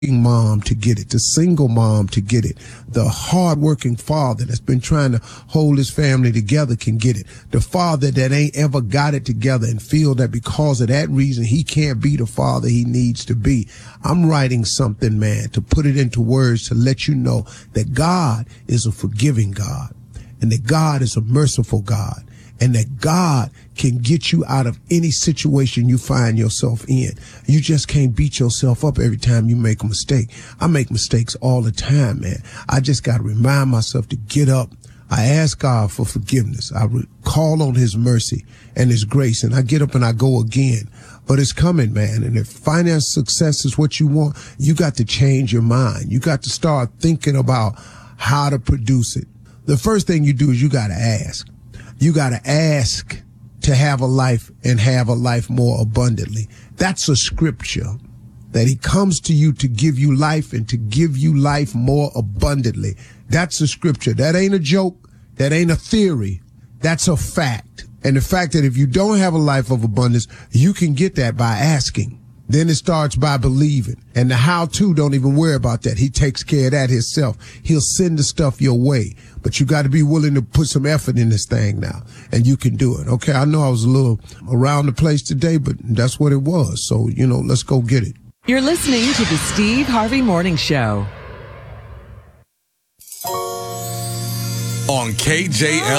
mom to get it, the single mom to get it, the hardworking father that's been trying to hold his family together can get it, the father that ain't ever got it together and feel that because of that reason he can't be the father he needs to be. I'm writing something, man, to put it into words to let you know that God is a forgiving God and that God is a merciful God and that God can get you out of any situation you find yourself in. You just can't beat yourself up every time you make a mistake. I make mistakes all the time, man. I just got to remind myself to get up. I ask God for forgiveness. I call on his mercy and his grace, and I get up and I go again. But it's coming, man. And if financial success is what you want, you got to change your mind. You got to start thinking about how to produce it. The first thing you do is you got to ask. You got to ask to have a life and have a life more abundantly. That's a scripture that he comes to you to give you life and to give you life more abundantly. That's a scripture. That ain't a joke. That ain't a theory. That's a fact. And the fact that if you don't have a life of abundance, you can get that by asking. Then it starts by believing. And the how-to, don't even worry about that. He takes care of that himself. He'll send the stuff your way. But you got to be willing to put some effort in this thing now. And you can do it. Okay, I know I was a little around the place today, but that's what it was. So, let's go get it. You're listening to the Steve Harvey Morning Show. On KJL.